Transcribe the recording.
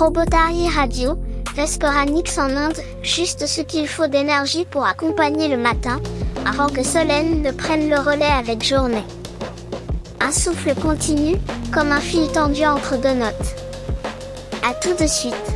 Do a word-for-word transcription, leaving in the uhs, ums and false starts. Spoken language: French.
Robotari Radio, Vesperanix en Inde, juste ce qu'il faut d'énergie pour accompagner le matin, avant que Solène ne prenne le relais avec Journée. Un souffle continu, comme un fil tendu entre deux notes. À tout de suite.